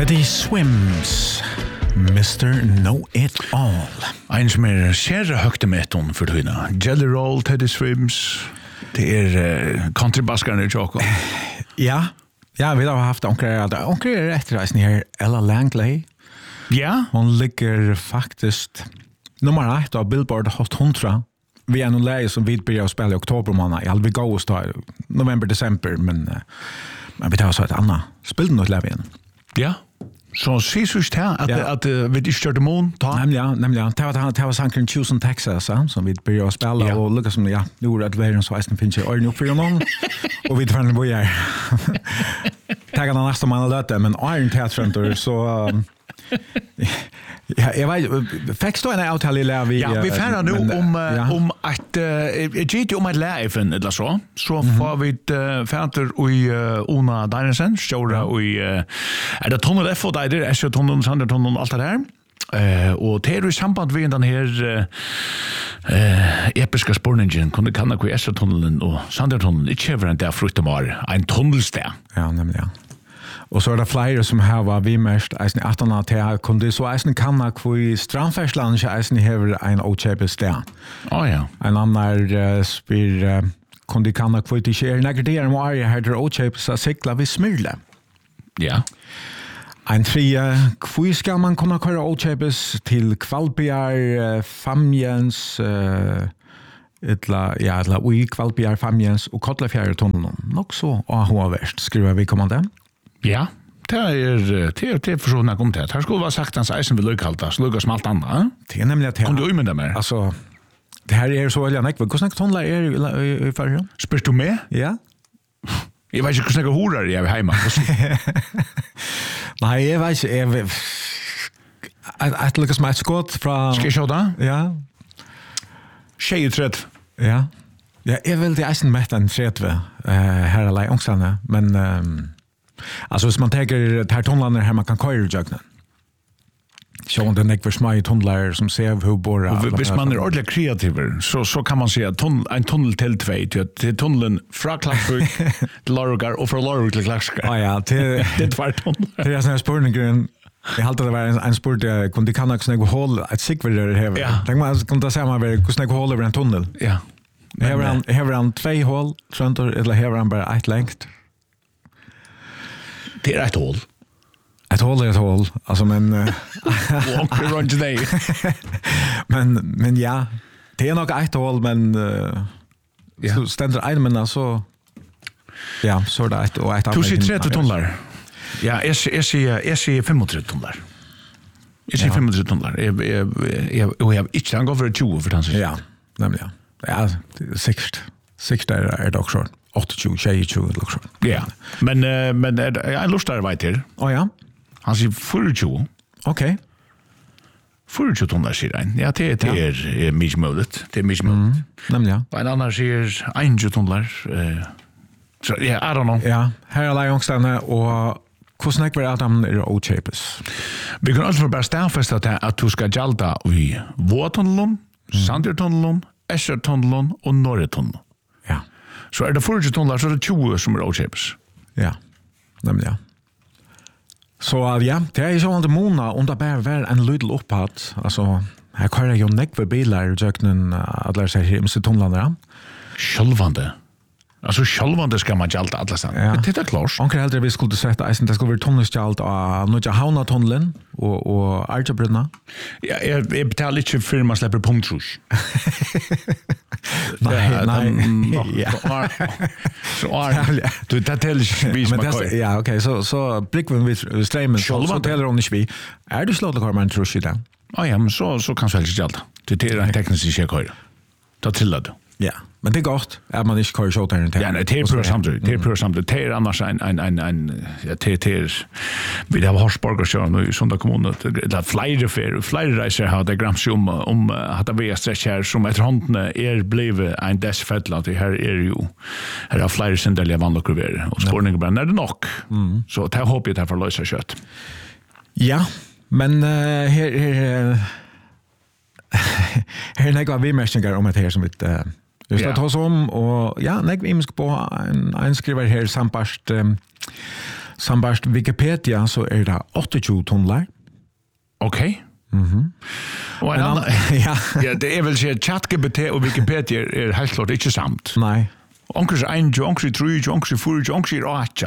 Teddy Swims, Mr. Know-It-All. En som kjære høgte meton for tøyna. Jelly Roll, Teddy Swims. Det countrybaskerne i Joko. Ja, vi har haft onker etterreisen her, Ella Langley. Ja? Hon ligger faktisk nummer 1 av Billboard Hot 100. Vi är nog läge som vi börjar spela i oktober månad. Jag vill gå och stå november, december, men vi tar så ett annat. Spelade något läge igen. Ja. Så ses just här att vi inte körde mån ta. Nämligen. Det var sankern Houston, Texas, som vi börjar spela och lucka som nu är det världen så att finns ju upp för någon. Och vi tror vi är. Tackar den nästa man låter men Iron Theater så ja, jag vet faktiskt en avtal i lär vi. Ja, vi färrar nu om att GT om att lära eller så. Så får vi färter i Ona Dynesen, stora och det tunnel F och där är så tunneln sander tunneln allt det här. Och det är i samband med den här episka spårningen kunde kanna ku S-tunneln och Sandertunneln inte över där fruktemar en tunnelstär. Ja, nämligen. Och så är det flera som har vi mest eisen 18 till kunde så eisen kanna ku strandfärsland så eisen har en ochepes där. Ja. En annan spyr kunde kanna ku det sker negativerar mer jag hade ochepes så cykla vi smyrle. Ja. En trea, hvor skal man kunne køre ochepes til Kvalbjar, Famjens, eller ui Kvalbjar, Famjens og Kotlefjær tunnelen. Nok så AHV-verst, skriver vi kommande. Ja, det er for sånn jeg kom til. Her skulle være sagt hans eisen vil løykalta, så løyka som alt annet. Det er nemlig at Kom du umynda mer? Altså, det her er så veldig nekve. Hvordan tunnelen er i fargen? Spørs du med? Ja. Jeg vet ikke hvordan jeg horer jeg er hjemme. Nei, jeg vet ikke. Jeg lykkes med et skått fra... Skal jeg se da? Ja. Tjejuträtt. Ja. Ja, jeg vil det eisen mett en tredje her alai ångstene, men altså hvis man tenker her tunnelene her man kan køyre i jøgnen. Så om det nekver små tunnlar som ser hur bor. Och hvis man är ordentligt kreativ så kan man säga en tunnel till två till tunneln från Klagsvik till Lorgar och från Lorgar till Klagsvik. Ja, det är två tunnlar. Det är sån spårningen. Jag hade det var en sport jag kunde kan också något hål ett sikvärde här. Ja. Tänk man kunde säga man vill kunna hål över en tunnel. Ja. Här han två hål tror eller här han bara ett längt. Det är ett hål. Ett hål, alltså men Walker run today. men ja, det är nog ett hål men så ständer en men så ja, så där ett och ett annat. Du ser 30 tunnlar. Ja, jag ser 35 tunnlar. Jag ser 35 tunnlar. Jag har inte han går för 20 för han. Ja, nämligen. Ja, 6 där är det också. 28, 22 också. Ja. Men jag lustar vet till. Ja. Han sier 24. Okej. 24 tunnlar sier han. Ja, det är mycket möjligt. Det är mycket möjligt. Nämligen. Och en annan sier 21 tunnlar. Så I don't know. Ja, här är Lajongstane och hvordan var det at de er ochepes? Vi kan altså bare stedfeste at du skal gjelda i Våtunnelen, Sandertunnelen, Eschertunnelen og Norretunnelen. Ja. Så det 40 tunnler, så det 20 som ochepes. Ja, nemlig ja. Så ja, det er sånn at måned, om det bare var en lydel opphatt, altså, her kører jo nekve biler i døgnen, at lære seg hjemme til tunnelene. Sjølvande. Alltså självande ska man gjalta alla sen. Ja. Det är klart. Onkel heldre vi skulle sätta eisen, det skulle vara tunnelskjalt av Nudja Hauna-tunnelen och Arjabrunna. Ja, jag betalar inte för man släpper punktrush. Nej. Så du tar till vis man kan. Ja, okej, så blicken vi streamen så talar hon inte vi. Är du slått kvar med en trush i den? Ja, men så kan väl gjalta. Det är en teknisk checkar. Ta till det. Ja, men det är gott att man inte kör så där inte. Ja, det är pur samtidigt. Det är pur samtidigt. Det är annars en det är vi har Horsborgar kör i Sunda kommun. Det är flera reser har det grams om att det är stretch här som efter handen blivit en dessfälla att det här är ju här har flera sindeliga vanlokurver och spårningen bara när det nog. Så det hoppas jag att få lösa kött. Ja, men här är vi mästningar om det här som vi vi ska ta oss om och ja, vi ska på en skriver här sampast Sambart Wikipedia så är det 28 tunnlar. Okej. Och en annan, ja, det är väl så att ChatGPT och Wikipedia är helt klart inte samt. Nej. Onkers 1, onkers 3, onkers 4, onkers 8.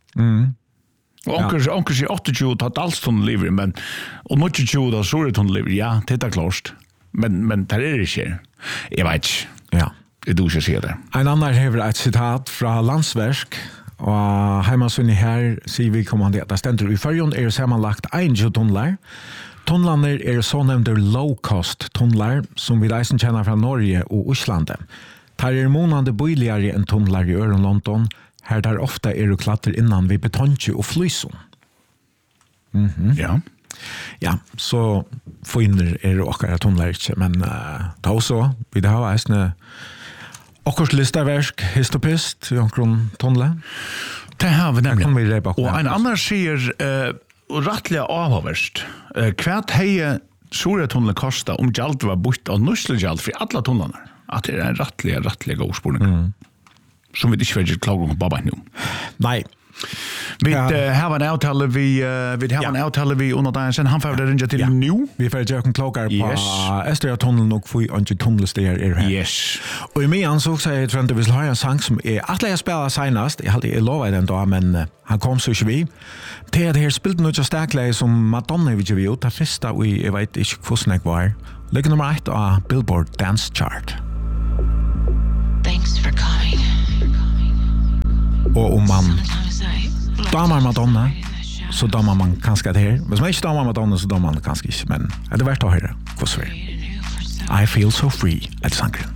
Onkers 28 har alls tunnelliver, men och mycket 20 då så är tunnelliver. Ja, det är klart. Men det är det inte. Jag vet inte. Ja. Det du ska se det. En annan har ett citat från Landsverk. Og heimasunni her sier vi kommande at det stender i fyrjon sammanlagt 21 tunnlar. Tunnlarna så nevnte low-cost tunnlar som vi reisen kjenner fra Norge og Oslandet. Der månande bøyligere enn tunnlar i Øren London, her der ofta klatter innan vi betongje og flyson. Ja. Ja, så finner okkara tunnlar ikke, men da også, vi det har eisne Okkurs listaverk, histopist, Jonkron Tunnle. Det har vi nämligen. Och en annan säger rättliga avhaverst. Kvärt heje Sura tunnel kosta gjald var bort av nuslegjald för alla tunnlarna. Att det är en rättliga god spårning. Som vi inte vet klagar om babba nu. Nej. Vi har en avtale vi under dagen sen han får det ringa till nu. Vi får göra en klokar på Östra tunneln och få en tunnelsteg här. Yes. Och i mig ansåg sig jag tror att vi vill ha en sång som är att jag spelar senast. Jag hade lovat den då men han kom så inte vi. Det här spelat något så starkt som Madonna vi gjorde det första vi jag vet inte hur snägt var. Ligger nummer 1 på Billboard Dance Chart. Thanks for coming. Och om man damar Madonna så damar man kanske det här. Men som inte damar Madonna så damar man kanske inte. Men det är värt att höra. I feel so free at Sankren.